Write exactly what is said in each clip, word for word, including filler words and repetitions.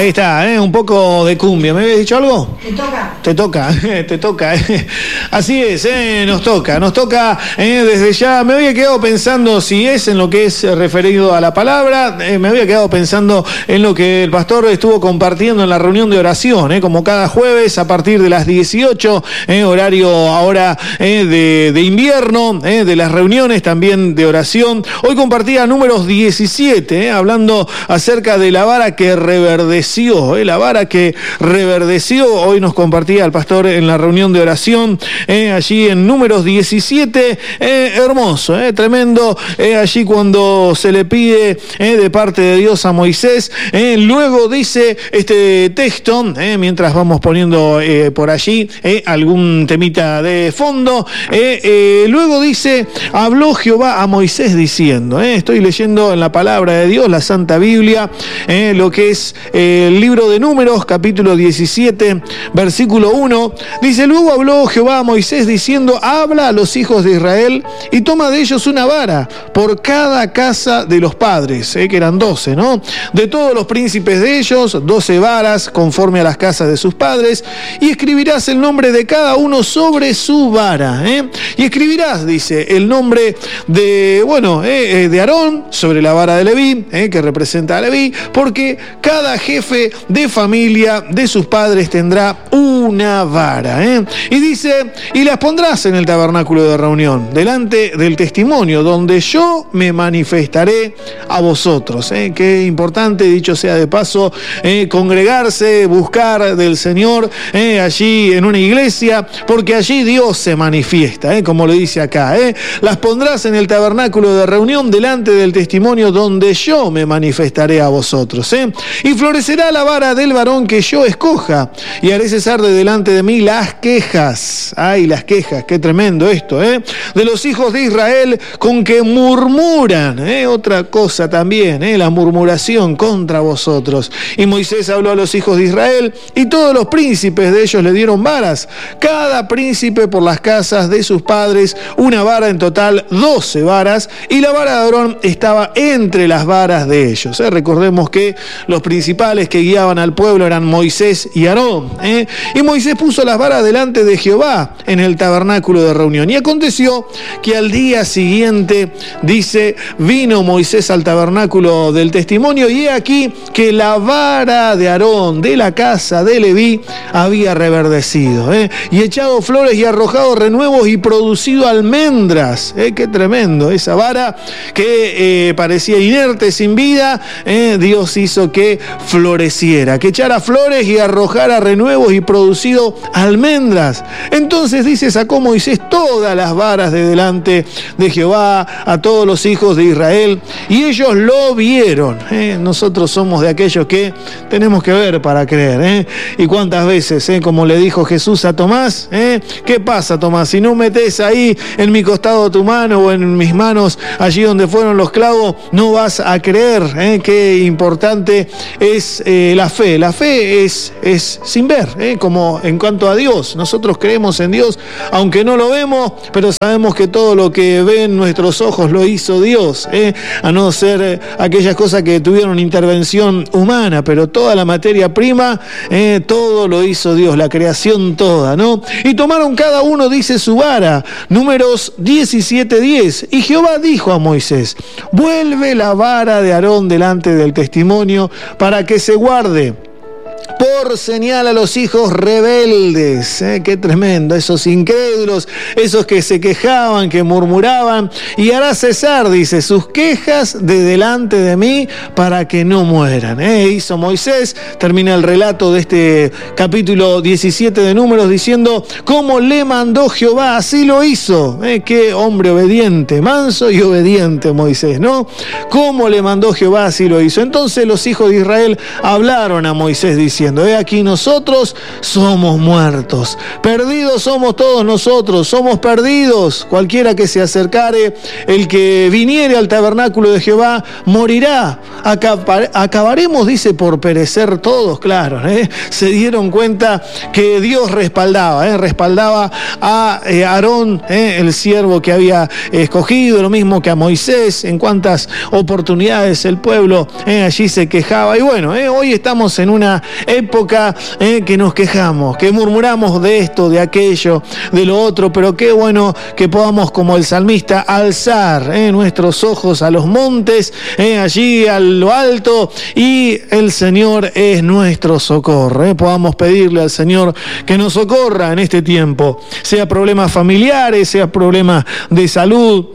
Ahí está, ¿eh? Un poco de cumbia. ¿Me habías dicho algo? Te toca. Te toca, te toca. ¿eh? Así es, ¿eh? nos toca, nos toca ¿eh? desde ya. Me había quedado pensando si es en lo que es referido a la palabra, eh, me había quedado pensando en lo que el pastor estuvo compartiendo en la reunión de oración, ¿eh? como cada jueves a partir de las dieciocho, ¿eh? horario ahora ¿eh? de, de invierno, ¿eh? de las reuniones también de oración. Hoy compartía números diecisiete, ¿eh? hablando acerca de la vara que reverdeció, ¿eh? la vara que reverdeció. Hoy nos compartía el pastor en la reunión de oración, eh, allí en números diecisiete, eh, hermoso, eh, tremendo, eh, allí cuando se le pide eh, de parte de Dios a Moisés, eh, luego dice este texto, eh, mientras vamos poniendo eh, por allí eh, algún temita de fondo, eh, eh, luego dice, habló Jehová a Moisés diciendo, eh, estoy leyendo en la palabra de Dios, la Santa Biblia, eh, lo que es eh, el libro de Números, capítulo diecisiete, versículo uno, dice, luego habló Jehová a Moisés diciendo, habla a los hijos de Israel y toma de ellos una vara por cada casa de los padres, eh, que eran doce, ¿no? De todos los príncipes de ellos, doce varas conforme a las casas de sus padres, y escribirás el nombre de cada uno sobre su vara, ¿eh? Y escribirás, dice, el nombre de, bueno, eh, de Aarón sobre la vara de Leví, eh, que representa a Leví, porque cada jefe de familia de sus padres tendrá una vara, ¿eh? Y dice, y las pondrás en el tabernáculo de reunión, delante del testimonio, donde yo me manifestaré a vosotros, ¿eh? Qué importante, dicho sea de paso, eh, congregarse, buscar del Señor eh, allí en una iglesia, porque allí Dios se manifiesta, ¿eh? como lo dice acá, ¿eh? Las pondrás en el tabernáculo de reunión, delante del testimonio, donde yo me manifestaré a vosotros, ¿eh? Y florecerá la vara del varón que yo escoja, y haré cesar de delante de mí las quejas. Ay, las quejas, qué tremendo esto, ¿eh? De los hijos de Israel con que murmuran, ¿eh? Otra cosa también, ¿eh? La murmuración contra vosotros. Y Moisés habló a los hijos de Israel, y todos los príncipes de ellos le dieron varas, cada príncipe por las casas de sus padres, una vara, en total doce varas, y la vara de Aarón estaba entre las varas de ellos, ¿eh? Recordemos que los principales que guiaban al pueblo eran Moisés y Aarón, ¿eh? Y Moisés puso las varas delante de Jehová en el tabernáculo de reunión. Y aconteció que al día siguiente, dice, vino Moisés al tabernáculo del testimonio, y he aquí que la vara de Aarón de la casa de Leví había reverdecido, ¿eh? y echado flores y arrojado renuevos y producido almendras. ¿eh? Qué tremendo, esa vara que eh, parecía inerte, sin vida, ¿eh? Dios hizo que floreciera, que echara flores y arrojara renuevos y producido almendras. Entonces dice, sacó Moisés todas las varas de delante de Jehová a todos los hijos de Israel, y ellos lo vieron. ¿eh? Nosotros somos de aquellos que tenemos que ver para creer. ¿eh? Y cuántas veces, ¿eh? como le dijo Jesús a Tomás, ¿eh? ¿qué pasa, Tomás? Si no metes ahí en mi costado tu mano o en mis manos allí donde fueron los clavos, no vas a creer. ¿eh? Qué importante es eh, la fe. La fe es, es sin ver, ¿eh? como en cuanto a Dios. Nosotros creemos en Dios, aunque no lo vemos, pero sabemos que todo lo que ven nuestros ojos lo hizo Dios, ¿eh? a no ser eh, aquellas cosas que tuvieron intervención humana, pero toda la materia prima, eh, todo lo hizo Dios, la creación toda, ¿no? Y tomaron cada uno, dice, su vara. Números diecisiete diez. Y Jehová dijo a Moisés, vuelve la vara de Aarón delante del testimonio para que se guarde por señal a los hijos rebeldes. ¿eh? Qué tremendo, esos incrédulos, esos que se quejaban, que murmuraban, y hará cesar, dice, sus quejas de delante de mí para que no mueran. ¿eh? Hizo Moisés, termina el relato de este capítulo diecisiete de Números diciendo, como le mandó Jehová, así lo hizo. ¿eh? Qué hombre obediente, manso y obediente Moisés, ¿no? Como le mandó Jehová, así lo hizo. Entonces los hijos de Israel hablaron a Moisés diciendo, diciendo, he aquí nosotros somos muertos, perdidos somos todos nosotros, somos perdidos, cualquiera que se acercare, el que viniere al tabernáculo de Jehová, morirá, Acab- acabaremos, dice, por perecer todos, claro, ¿eh? Se dieron cuenta que Dios respaldaba, ¿eh? respaldaba a eh, Aarón, ¿eh? el siervo que había escogido, lo mismo que a Moisés, en cuantas oportunidades el pueblo eh, allí se quejaba. Y bueno, eh, hoy estamos en una época eh, que nos quejamos, que murmuramos de esto, de aquello, de lo otro, pero qué bueno que podamos, como el salmista, alzar eh, nuestros ojos a los montes, eh, allí a lo alto, y el Señor es nuestro socorro. Eh, podamos pedirle al Señor que nos socorra en este tiempo, sea problemas familiares, sea problemas de salud,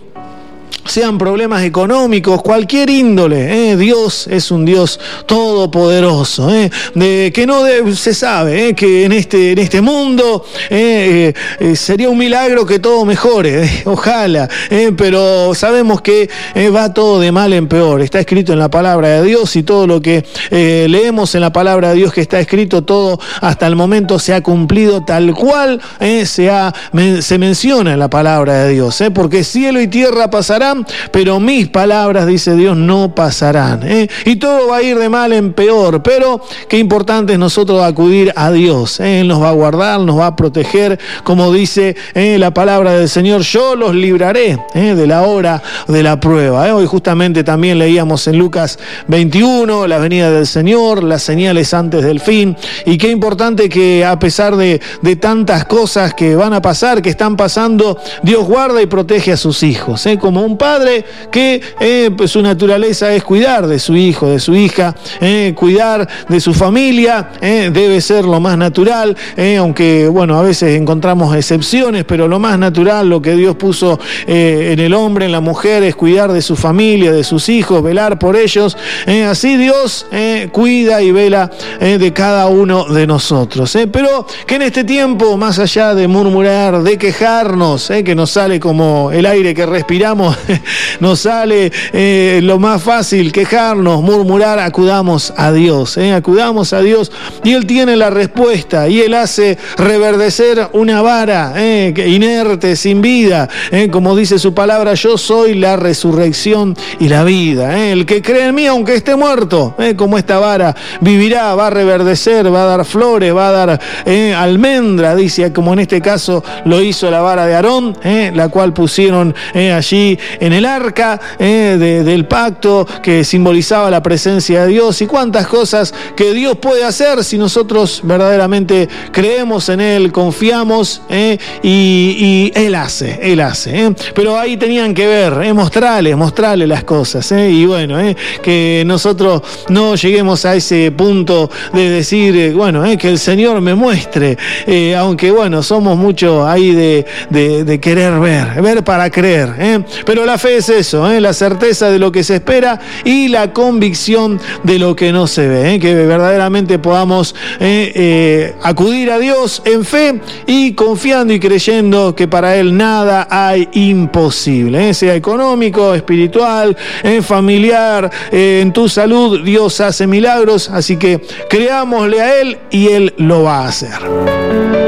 sean problemas económicos, cualquier índole, ¿eh? Dios es un Dios todopoderoso, ¿eh? de, que no de, se sabe ¿eh? que en este, en este mundo ¿eh? Eh, sería un milagro que todo mejore, ¿eh? ojalá, ¿eh? pero sabemos que ¿eh? va todo de mal en peor. Está escrito en la palabra de Dios, y todo lo que eh, leemos en la palabra de Dios que está escrito, todo hasta el momento se ha cumplido tal cual ¿eh? se, ha, men, se menciona en la palabra de Dios, ¿eh? porque cielo y tierra pasarán, pero mis palabras, dice Dios, no pasarán, ¿eh? y todo va a ir de mal en peor, pero qué importante es nosotros acudir a Dios, ¿eh? Él nos va a guardar, nos va a proteger, como dice ¿eh? la palabra del Señor, yo los libraré ¿eh? de la hora de la prueba. ¿eh? Hoy justamente también leíamos en Lucas veintiuno, la venida del Señor, las señales antes del fin, y qué importante que a pesar de, de tantas cosas que van a pasar, que están pasando, Dios guarda y protege a sus hijos, ¿eh? como un padre que eh, pues su naturaleza es cuidar de su hijo, de su hija, eh, cuidar de su familia, eh, debe ser lo más natural, eh, aunque bueno, a veces encontramos excepciones, pero lo más natural, lo que Dios puso eh, en el hombre, en la mujer, es cuidar de su familia, de sus hijos, velar por ellos, eh, así Dios eh, cuida y vela eh, de cada uno de nosotros, eh, pero que en este tiempo, más allá de murmurar, de quejarnos, eh, que nos sale como el aire que respiramos, nos sale eh, lo más fácil, quejarnos, murmurar, acudamos a Dios, eh, acudamos a Dios, y Él tiene la respuesta, y Él hace reverdecer una vara eh, inerte, sin vida, eh, como dice su palabra, yo soy la resurrección y la vida, eh, el que cree en mí, aunque esté muerto, eh, como esta vara, vivirá, va a reverdecer, va a dar flores, va a dar eh, almendra, dice, como en este caso lo hizo la vara de Aarón, eh, la cual pusieron eh, allí en el arca eh, de, del pacto, que simbolizaba la presencia de Dios, y cuántas cosas que Dios puede hacer si nosotros verdaderamente creemos en Él, confiamos eh, y, y Él hace, Él hace. Eh. Pero ahí tenían que ver, eh, mostrarle, mostrarle las cosas. Eh, y bueno, eh, que nosotros no lleguemos a ese punto de decir, eh, bueno, eh, que el Señor me muestre, eh, aunque bueno, somos mucho ahí de, de, de querer ver, ver para creer. Eh. Pero la fe es eso, ¿eh? la certeza de lo que se espera y la convicción de lo que no se ve, ¿eh? que verdaderamente podamos eh, eh, acudir a Dios en fe y confiando y creyendo que para Él nada hay imposible, ¿eh? sea económico, espiritual, eh, familiar, eh, en tu salud, Dios hace milagros, así que creámosle a Él y Él lo va a hacer.